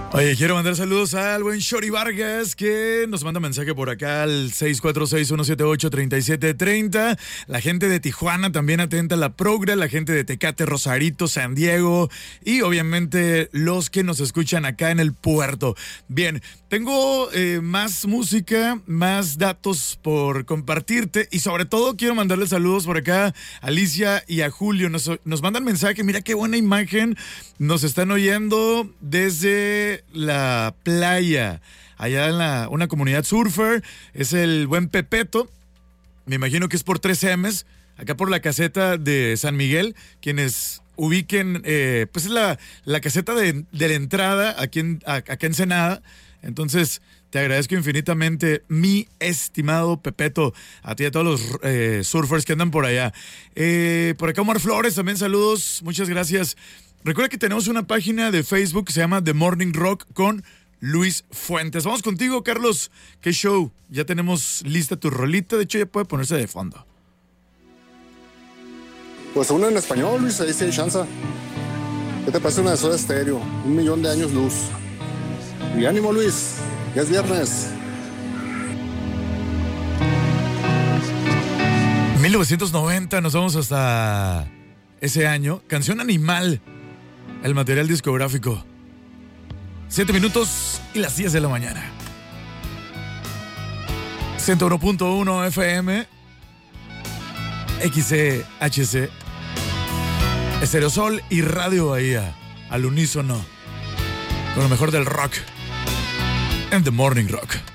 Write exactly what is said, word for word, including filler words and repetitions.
Oye, quiero mandar saludos al buen Shori Vargas, que nos manda mensaje por acá al seis cuatro seis, uno siete ocho, tres siete tres cero. La gente de Tijuana también atenta a la progra, la gente de Tecate, Rosarito, San Diego y obviamente los que nos escuchan acá en el puerto. Bien, tengo eh, más música, más datos por compartirte y sobre todo quiero mandarle saludos por acá a Alicia y a Julio. Nos, nos mandan mensaje, mira qué buena imagen, nos están oyendo desde la playa, allá en la, una comunidad surfer, es el buen Pepeto, me imagino que es por tres M's, acá por la caseta de San Miguel, quienes ubiquen, eh, pues es la, la caseta de, de la entrada aquí en, a, acá en Ensenada. Entonces te agradezco infinitamente, mi estimado Pepeto, a ti y a todos los eh, surfers que andan por allá. Eh, por acá Omar Flores, también saludos, muchas gracias. Recuerda que tenemos una página de Facebook que se llama The Morning Rock con Luis Fuentes. Vamos contigo, Carlos. ¿Qué show? Ya tenemos lista tu rolita. De hecho, ya puede ponerse de fondo. Pues una en español, Luis. Ahí sí hay chance. ¿Qué te parece una de Soda Stereo? Un millón de años luz. Y ánimo, Luis. Ya es viernes. mil novecientos noventa, nos vamos hasta ese año. Canción Animal. El material discográfico. Siete minutos y las diez de la mañana. ciento uno punto uno F M. X C H C. Estereosol y Radio Bahía. Al unísono. Con lo mejor del rock. En The Morning Rock.